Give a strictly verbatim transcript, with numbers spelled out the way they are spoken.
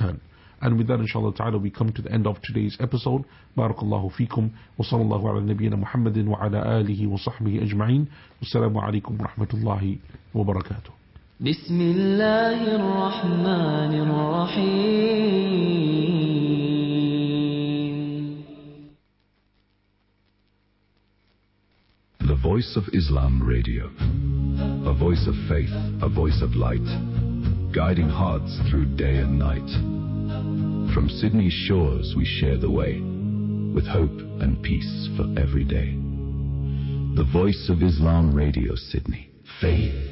return. And with that, inshallah ta'ala, we come to the end of today's episode. Barakallahu feekum. Wa sallallahu ala nabiyyina Muhammadin wa ala alihi wa sahbihi ajma'in. Wassalamu alaikum wa rahmatullahi wa barakatuh. بسم الله الرحمن الرحيم. The Voice of Islam Radio. A voice of faith, a voice of light, guiding hearts through day and night. From Sydney's shores we share the way, with hope and peace for every day. The Voice of Islam Radio, Sydney. Faith.